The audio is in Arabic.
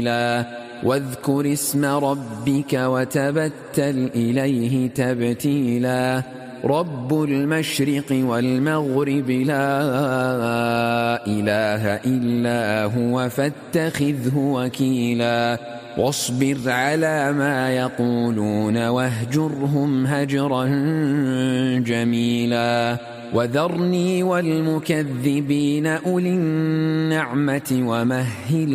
واذكر اسم ربك وتبتل إليه تبتيلا رب المشرق والمغرب لا إله إلا هو فاتخذه وكيلا واصبر على ما يقولون واهجرهم هجرا جميلا وذرني والمكذبين أولي النعمة ومهل